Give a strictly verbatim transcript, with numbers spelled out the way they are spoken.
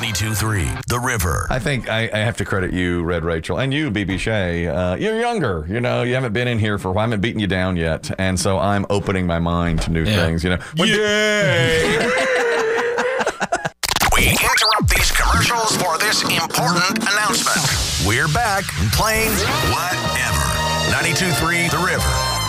ninety-two point three The River. I think I, I have to credit you, Red Rachel, and you, B B Shay. Uh, you're younger. You know, you haven't been in here for a while. I haven't beaten you down yet. And so I'm opening my mind to new Yeah. things, you know. Well, Yay! We interrupt these commercials for this important announcement. We're back and playing whatever. ninety-two point three The River.